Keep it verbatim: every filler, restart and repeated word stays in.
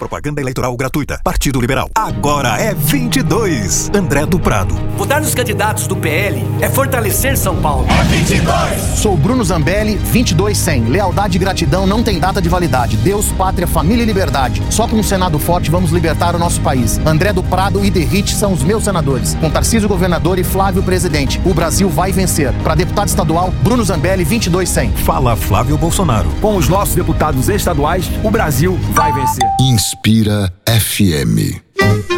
Propaganda eleitoral gratuita. Partido Liberal. Agora é vinte e dois. André do Prado. Votar nos candidatos do P L é fortalecer São Paulo. É vinte e dois. Sou Bruno Zambelli, vinte e dois cem. Lealdade e gratidão não tem data de validade. Deus, pátria, família e liberdade. Só com um Senado forte vamos libertar o nosso país. André do Prado e Derrite são os meus senadores. Com Tarcísio governador e Flávio presidente. O Brasil vai vencer. Para deputado estadual, Bruno Zambelli, vinte e dois cem. Fala Flávio Bolsonaro. Com os nossos deputados estaduais, o Brasil vai vencer. Inspira F M.